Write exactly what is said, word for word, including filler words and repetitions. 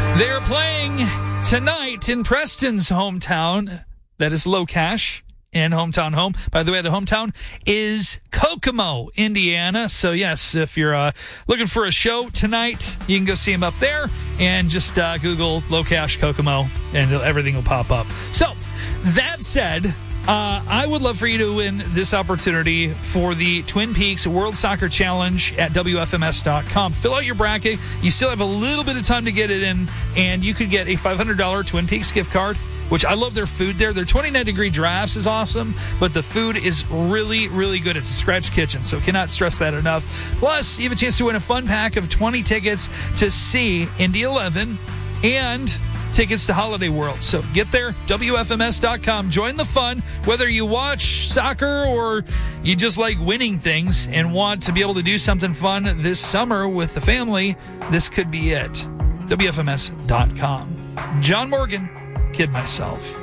They're playing tonight in Preston's hometown. That is Locash and hometown home. By the way, the hometown is Kokomo, Indiana. So, yes, if you're uh, looking for a show tonight, you can go see them up there and just uh, Google Locash Kokomo and everything will pop up. So, that said, Uh, I would love for you to win this opportunity for the Twin Peaks World Soccer Challenge at W F M S dot com. Fill out your bracket. You still have a little bit of time to get it in, and you could get a five hundred dollars Twin Peaks gift card, which I love their food there. Their twenty-nine degree drafts is awesome, but the food is really, really good. It's a scratch kitchen, so cannot stress that enough. Plus, you have a chance to win a fun pack of twenty tickets to see Indy eleven and tickets to Holiday World. So get there, W F M S dot com. Join the fun. Whether you watch soccer or you just like winning things and want to be able to do something fun this summer with the family, this could be it. W F M S dot com. John Morgan, kid myself.